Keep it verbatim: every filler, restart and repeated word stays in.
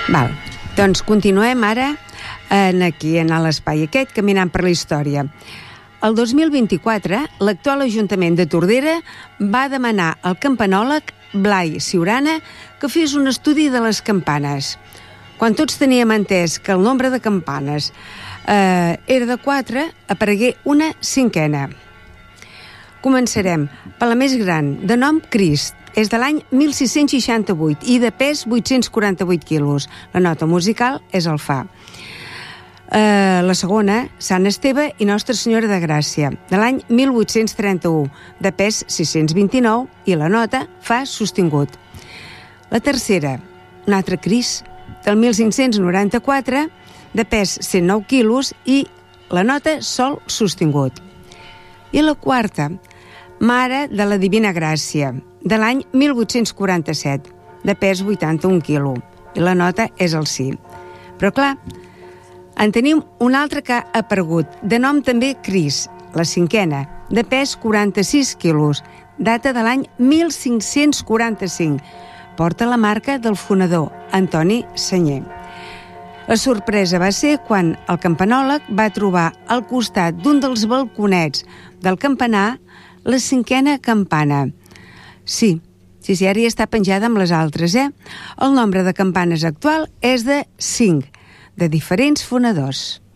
Val, doncs continuem ara en aquí, en l'espai aquest, caminant per la història. El dos mil vint-i-quatre, l'actual Ajuntament de Tordera va demanar al campanòleg Blai Siurana que fes un estudi de les campanes. Quan tots teníem entès que el nombre de campanes eh, era de quatre, aparegué una cinquena. Començarem per la més gran, de nom Crist. És de l'any mil sis-cents seixanta-vuit i de pes vuit-cents quaranta-vuit quilos. La nota musical és el fa. Uh, la segona, Sant Esteve i Nostra Senyora de Gràcia, de l'any mil vuit-cents trenta-u, de pes sis-cents vint-i-nou i la nota fa sostingut. La tercera, un altre Crist, del mil cinc-cents noranta-quatre, de pes cent nou quilos i la nota sol sostingut. I la quarta, Mare de la Divina Gràcia, de l'any mil vuit-cents quaranta-set, de pes vuitanta-un quilos, i la nota és el si. Però clar, en tenim un altre que ha aparegut, de nom també Cris, la cinquena, de pes quaranta-sis quilos, data de l'any mil cinc-cents quaranta-cinc. Porta la marca del fonador, Antoni Senyer. La sorpresa va ser quan el campanòleg va trobar al costat d'un dels balconets del campanar la cinquena campana. Sí, sí, sí, ara ja està penjada amb les altres, eh? El nombre de campanes actual és de cinc, de diferents fonadors.